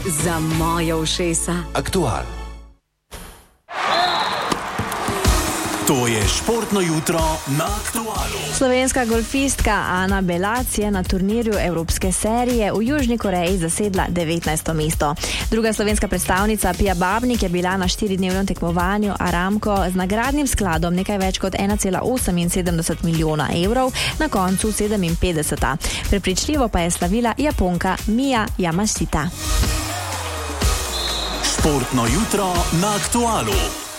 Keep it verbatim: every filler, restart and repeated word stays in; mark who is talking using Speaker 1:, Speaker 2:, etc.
Speaker 1: Za moje ušesa.
Speaker 2: Aktual. To je športno jutro na Aktualu.
Speaker 3: Slovenska golfistka Ana Belac je na turnirju Evropske serije v Južni Koreji zasedla devetnajsto mesto. Druga slovenska predstavnica Pia Babnik je bila na štiridnevnem tekmovanju Aramco z nagradnim skladom nekaj več kot ena cela oseminsedemdeset milijona evrov na koncu sedeminpetdeseta. Prepričljivo pa je slavila Japonka Mia Yamashita.
Speaker 2: Športno jutro na Aktualu.